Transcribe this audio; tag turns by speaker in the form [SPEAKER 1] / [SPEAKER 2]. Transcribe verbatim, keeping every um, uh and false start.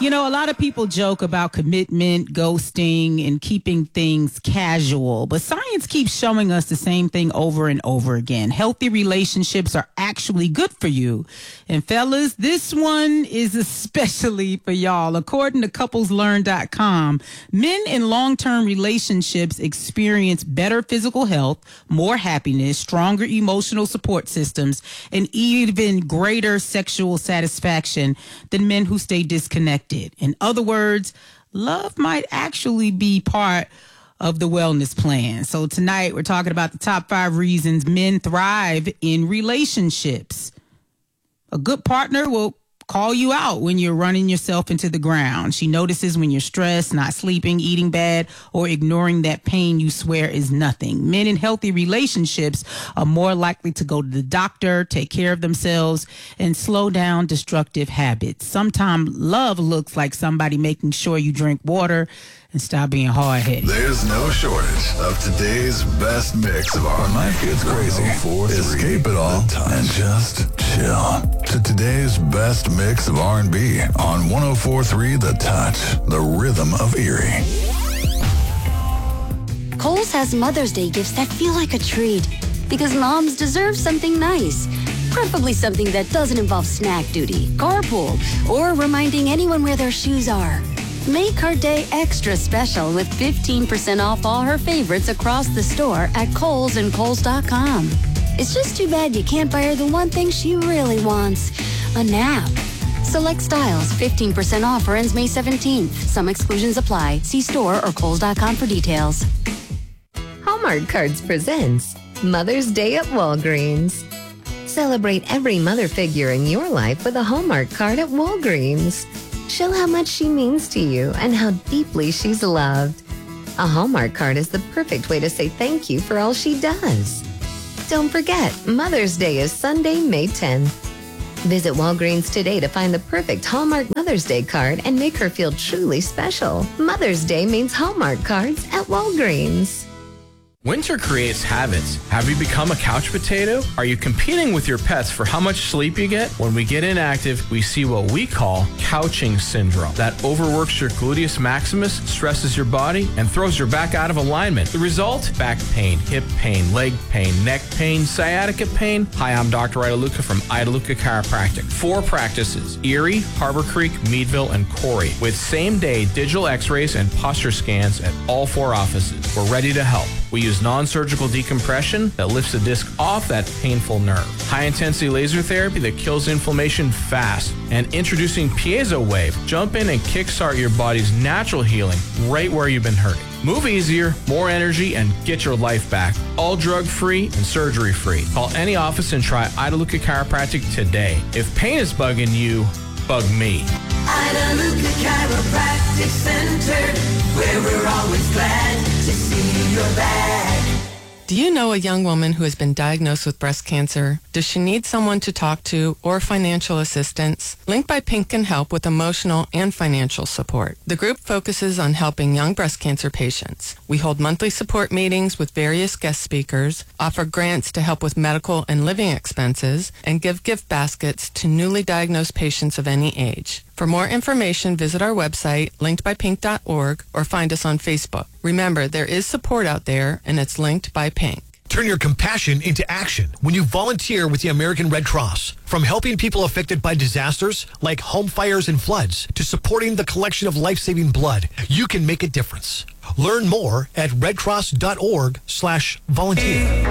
[SPEAKER 1] You know, a lot of people joke about commitment, ghosting, and keeping things casual, but science keeps showing us the same thing over and over again. Healthy relationships are actually good for you. And fellas, this one is especially for y'all. According to couples learn dot com, men in long-term relationships experience better physical health, more happiness, stronger emotional support systems, and even greater sexual satisfaction than men who stay disconnected. In other words, love might actually be part of the wellness plan. So tonight we're talking about the top five reasons men thrive in relationships. A good partner will call you out when you're running yourself into the ground. She notices when you're stressed, not sleeping, eating bad, or ignoring that pain you swear is nothing. Men in healthy relationships are more likely to go to the doctor, take care of themselves, and slow down destructive habits. Sometimes love looks like somebody making sure you drink water and stop being hard-headed.
[SPEAKER 2] There's no shortage of today's best mix of our life gets crazy. Escape it all and just chill to today's best mix of R and B on one oh four point three The Touch, the rhythm of Erie.
[SPEAKER 3] Kohl's has Mother's Day gifts that feel like a treat because moms deserve something nice. Preferably something that doesn't involve snack duty, carpool, or reminding anyone where their shoes are. Make her day extra special with fifteen percent off all her favorites across the store at Kohl's and Kohl's dot com. It's just too bad you can't buy her the one thing she really wants, a nap. Select styles, fifteen percent off or ends May seventeenth. Some exclusions apply. See store or Kohl's dot com for details.
[SPEAKER 4] Hallmark Cards presents Mother's Day at Walgreens. Celebrate every mother figure in your life with a Hallmark card at Walgreens. Show how much she means to you and how deeply she's loved. A Hallmark card is the perfect way to say thank you for all she does. Don't forget, Mother's Day is Sunday, May tenth. Visit Walgreens today to find the perfect Hallmark Mother's Day card and make her feel truly special. Mother's Day means Hallmark cards at Walgreens.
[SPEAKER 5] Winter creates habits. Have you become a couch potato? Are you competing with your pets for how much sleep you get? When we get inactive, we see what we call couching syndrome. That overworks your gluteus maximus, stresses your body, and throws your back out of alignment. The result? Back pain, hip pain, leg pain, neck pain, sciatica pain. Hi, I'm Doctor Idaluca from Idaluca Chiropractic. Four practices: Erie, Harbor Creek, Meadville, and Corey, with same-day digital x-rays and posture scans at all four offices. We're ready to help. We use non-surgical decompression that lifts the disc off that painful nerve. High-intensity laser therapy that kills inflammation fast. And introducing Piezo Wave. Jump in and kickstart your body's natural healing right where you've been hurting. Move easier, more energy, and get your life back. All drug-free and surgery-free. Call any office and try Idaluca Chiropractic today. If pain is bugging you, bug me.
[SPEAKER 6] Idaluca Chiropractic Center, where we're always glad to see you're back.
[SPEAKER 7] Do you know a young woman who has been diagnosed with breast cancer? Does she need someone to talk to or financial assistance? Link by Pink can help with emotional and financial support. The group focuses on helping young breast cancer patients. We hold monthly support meetings with various guest speakers, offer grants to help with medical and living expenses, and give gift baskets to newly diagnosed patients of any age. For more information, visit our website, linked by pink dot org, or find us on Facebook. Remember, there is support out there, and it's Linked by Pink.
[SPEAKER 8] Turn your compassion into action when you volunteer with the American Red Cross. From helping people affected by disasters like home fires and floods to supporting the collection of life-saving blood, you can make a difference. Learn more at redcross dot org slash volunteer.